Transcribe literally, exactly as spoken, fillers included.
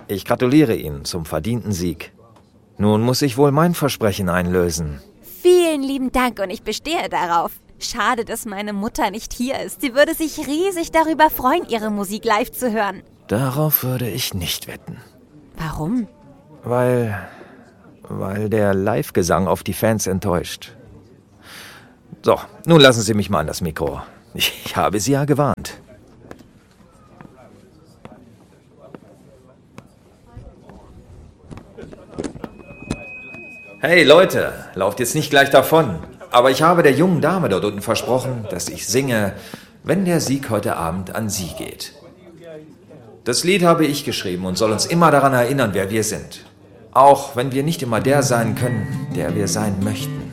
Ich gratuliere Ihnen zum verdienten Sieg. Nun muss ich wohl mein Versprechen einlösen. Vielen lieben Dank und ich bestehe darauf. Schade, dass meine Mutter nicht hier ist. Sie würde sich riesig darüber freuen, Ihre Musik live zu hören. Darauf würde ich nicht wetten. Warum? Weil... weil der Live-Gesang auf die Fans enttäuscht. So, nun lassen Sie mich mal an das Mikro. Ich, ich habe Sie ja gewarnt. Hey Leute, lauft jetzt nicht gleich davon. Aber ich habe der jungen Dame dort unten versprochen, dass ich singe, wenn der Sieg heute Abend an sie geht. Das Lied habe ich geschrieben und soll uns immer daran erinnern, wer wir sind. Auch wenn wir nicht immer der sein können, der wir sein möchten.